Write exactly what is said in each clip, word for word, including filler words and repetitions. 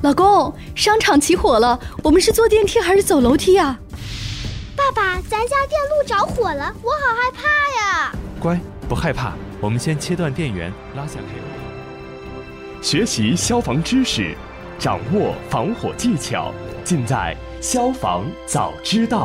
老公，商场起火了，我们是坐电梯还是走楼梯啊？ 爸爸，咱家电路着火了，我好害怕呀！ 乖，不害怕，我们先切断电源，拉下开关。 学习消防知识，掌握防火技巧，尽在消防早知道。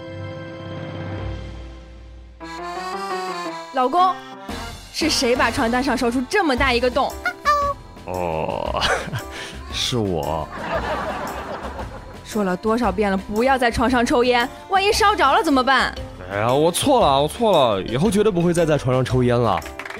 老公，是谁把床单上烧出这么大一个洞？ 哦，是我。 说了多少遍了，不要在床上抽烟，万一烧着了怎么办？ 哎呀，我错了，我错了，以后绝对不会再在床上抽烟了。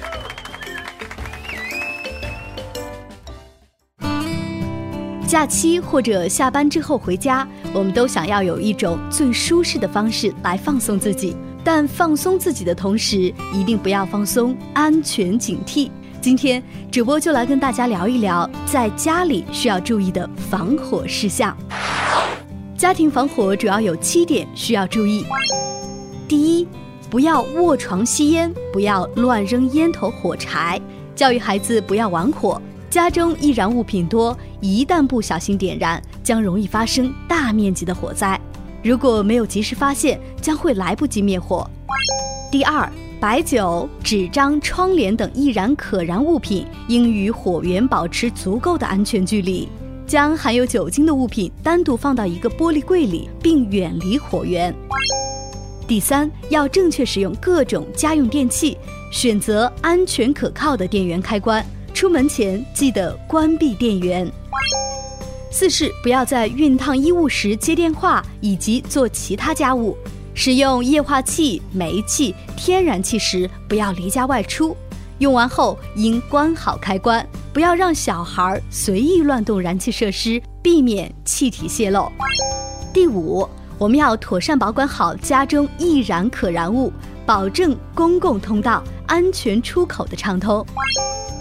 假期或者下班之后回家，我们都想要有一种最舒适的方式来放松自己，但放松自己的同时，一定不要放松安全警惕。今天主播就来跟大家聊一聊在家里需要注意的防火事项。家庭防火主要有七点需要注意。第一，不要卧床吸烟，不要乱扔烟头火柴，教育孩子不要玩火。家中易燃物品多，一旦不小心点燃，将容易发生大面积的火灾。如果没有及时发现，将会来不及灭火。第二，白酒、纸张、窗帘等易燃可燃物品应与火源保持足够的安全距离，将含有酒精的物品单独放到一个玻璃柜里，并远离火源。第三，要正确使用各种家用电器，选择安全可靠的电源开关，出门前记得关闭电源。四是不要在熨烫衣物时接电话以及做其他家务，使用液化气、煤气、天然气时不要离家外出，用完后应关好开关，不要让小孩随意乱动燃气设施，避免气体泄漏。第五，我们要妥善保管好家中易燃可燃物，保证公共通道安全出口的畅通。